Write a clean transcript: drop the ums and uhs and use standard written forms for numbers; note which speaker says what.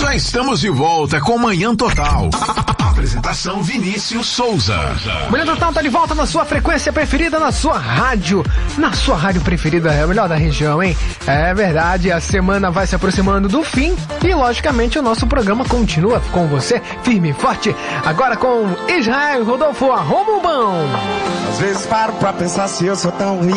Speaker 1: Já estamos de volta com Manhã Total. Apresentação Vinícius Souza.
Speaker 2: Manhã Total tá de volta na sua frequência preferida, na sua rádio preferida, é a melhor da região, hein? É verdade, a semana vai se aproximando do fim e, logicamente, o nosso programa continua com você, firme e forte, agora com Israel Rodolfo Arromubão.
Speaker 3: Às vezes paro pra pensar se eu sou tão ruim